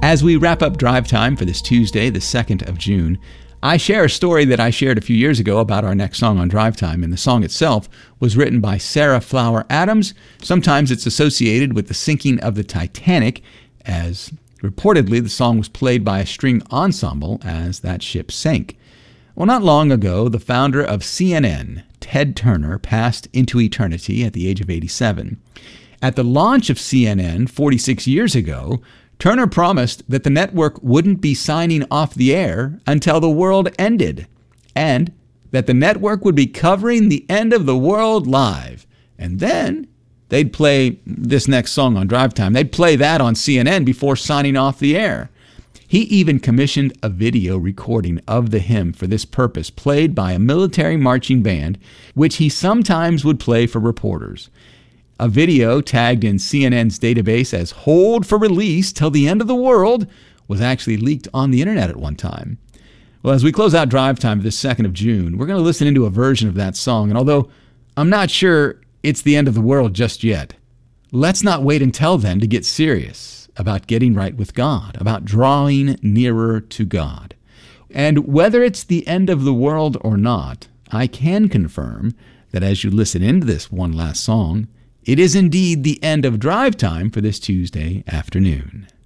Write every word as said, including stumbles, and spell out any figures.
As we wrap up Drive Time for this Tuesday, the second of June, I share a story that I shared a few years ago about our next song on Drive Time, and the song itself was written by Sarah Flower Adams. Sometimes it's associated with the sinking of the Titanic, as reportedly the song was played by a string ensemble as that ship sank. Well, not long ago, the founder of C N N, Ted Turner, passed into eternity at the age of eighty-seven. At the launch of C N N forty-six years ago, Turner promised that the network wouldn't be signing off the air until the world ended, and that the network would be covering the end of the world live. And then they'd play this next song on Drive Time. They'd play that on C N N before signing off the air. He even commissioned a video recording of the hymn for this purpose, played by a military marching band, which he sometimes would play for reporters. A video tagged in C N N's database as "Hold for Release Till the End of the World" was actually leaked on the internet at one time. Well, as we close out Drive Time this second of June, we're going to listen into a version of that song. And although I'm not sure it's the end of the world just yet, let's not wait until then to get serious about getting right with God, about drawing nearer to God. And whether it's the end of the world or not, I can confirm that as you listen into this one last song, it is indeed the end of Drive Time for this Tuesday afternoon.